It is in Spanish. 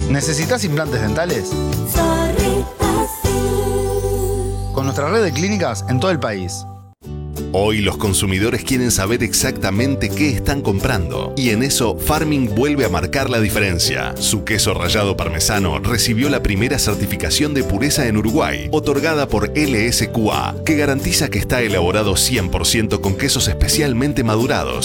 ¿Necesitas implantes dentales? Con nuestra red de clínicas en todo el país. Hoy los consumidores quieren saber exactamente qué están comprando y en eso Farming vuelve a marcar la diferencia. Su queso rallado parmesano recibió la primera certificación de pureza en Uruguay, otorgada por LSQA, que garantiza que está elaborado 100% con quesos especialmente madurados